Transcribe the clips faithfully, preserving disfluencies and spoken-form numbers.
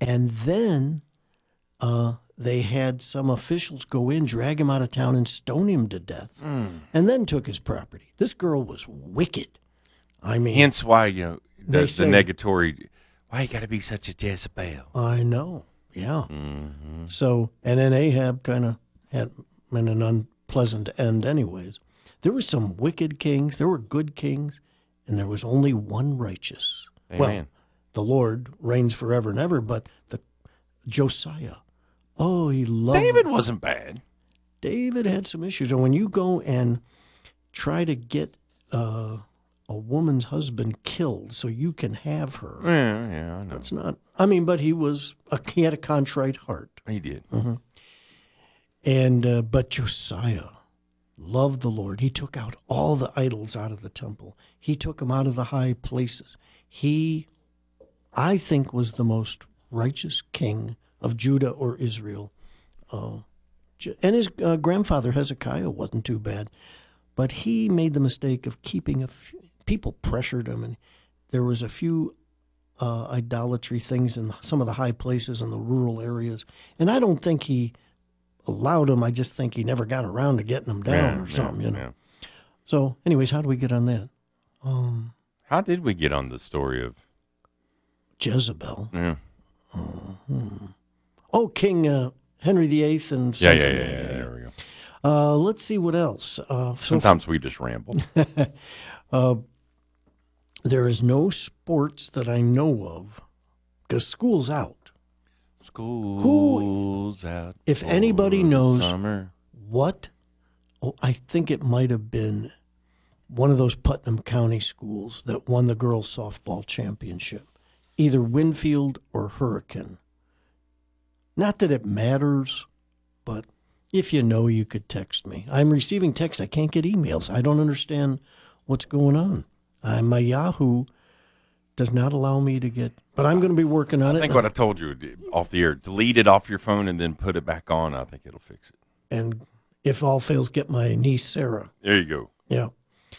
And then uh, they had some officials go in, drag him out of town, and stone him to death, Mm. and then took his property. This girl was wicked. I mean, Hence why, you know, the, They the say- negatory, why you got to be such a Jezebel? I know, yeah. Mm-hmm. So, and then Ahab kind of had an unpleasant end anyways. There were some wicked kings, there were good kings, and there was only one righteous. Amen. Well, the Lord reigns forever and ever, but the Josiah, oh, he loved... David wasn't bad. David had some issues. And when you go and try to get uh, a woman's husband killed so you can have her, Yeah, yeah, I know. that's not... I mean, but he was... A, he had a contrite heart. He did. Mm-hmm. And uh, but Josiah loved the Lord. He took out all the idols out of the temple. He took them out of the high places. He, I think, was the most righteous king of Judah or Israel. Uh, and his uh, grandfather Hezekiah wasn't too bad, but he made the mistake of keeping a few, people pressured him, and there was a few uh, idolatry things in some of the high places in the rural areas, and I don't think he allowed him. I just think he never got around to getting them down Yeah, or something, yeah, you know. yeah. So, anyways, how do we get on that? Um, How did we get on the story of Jezebel. Yeah. Mm-hmm. Oh, King uh, Henry the Eighth and Yeah, something. yeah, yeah, yeah. There we go. Uh, let's see what else. Uh, so Sometimes we just ramble. uh, there is no sports that I know of because school's out. School's out. If for anybody the knows summer. what, oh, I think it might have been one of those Putnam County schools that won the girls softball championship, either Winfield or Hurricane. Not that it matters, but if you know, you could text me. I'm receiving texts. I can't get emails. I don't understand what's going on. Uh, my Yahoo does not allow me to get, but I'm going to be working on I it. think what I told you off the air, delete it off your phone and then put it back on. I think it'll fix it. And if all fails, get my niece, Sarah. There you go. Yeah.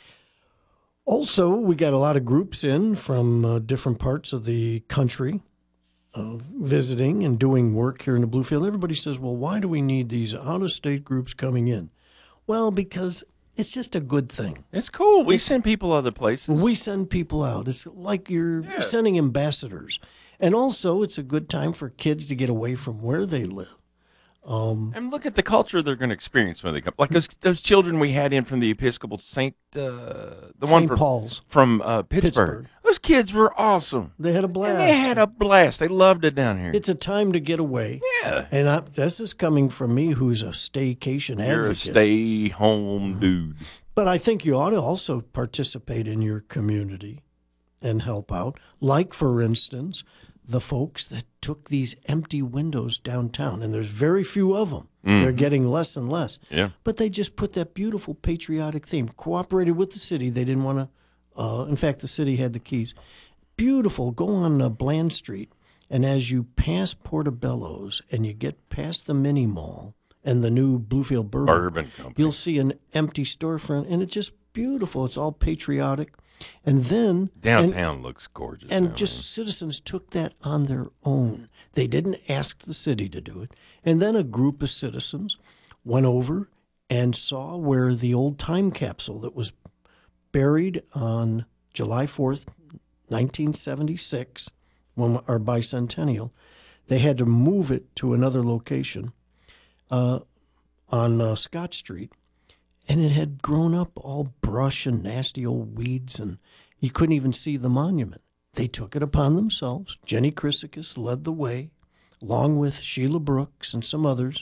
Also, we got a lot of groups in from uh, different parts of the country uh, visiting and doing work here in the Bluefield. Everybody says, well, why do we need these out-of-state groups coming in? Well, because it's just a good thing. It's cool. We send people other places. We send people out. It's like you're Yeah. sending ambassadors. And also, it's a good time for kids to get away from where they live. Um, And look at the culture they're going to experience when they come. Like those those children we had in from the Episcopal Saint, uh, the one Saint from, Paul's. from uh, Pittsburgh. Pittsburgh. Those kids were awesome. They had a blast. And they had a blast. They loved it down here. It's a time to get away. yeah. And I, this is coming from me, who's a staycation You're a advocate. stay-home dude. But I think you ought to also participate in your community and help out. Like, for instance, the folks that took these empty windows downtown, and there's very few of them. Mm. They're getting less and less. Yeah. But they just put that beautiful patriotic theme, cooperated with the city. They didn't want to, uh, in fact, the city had the keys. Beautiful. Go on uh, Bland Street, and as you pass Portobello's and you get past the mini mall and the new Bluefield Bourbon, Bourbon Company. you'll see an empty storefront, and it's just beautiful. It's all patriotic. And then Downtown and, looks gorgeous. and now, just man. citizens took that on their own. They didn't ask the city to do it. And then a group of citizens went over and saw where the old time capsule that was buried on July fourth, nineteen seventy-six, when our bicentennial, they had to move it to another location uh, on uh, Scott Street. And it had grown up all brush and nasty old weeds, and you couldn't even see the monument. They took it upon themselves. Jenny Chrysikis led the way, along with Sheila Brooks and some others,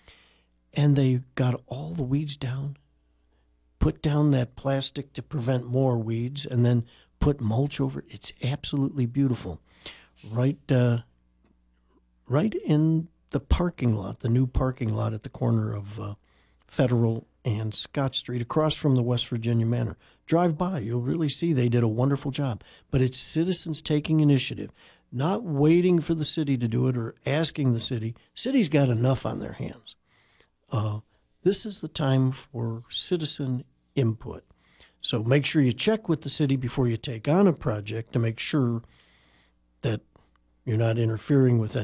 and they got all the weeds down, put down that plastic to prevent more weeds, and then put mulch over it. It's absolutely beautiful. Right, uh, right in the parking lot, the new parking lot at the corner of uh, Federal and Scott Street, across from the West Virginia Manor. Drive by, you'll really see they did a wonderful job. But it's citizens taking initiative, not waiting for the city to do it or asking the city. City's got enough on their hands. Uh, this is the time for citizen input. So make sure you check with the city before you take on a project to make sure that you're not interfering with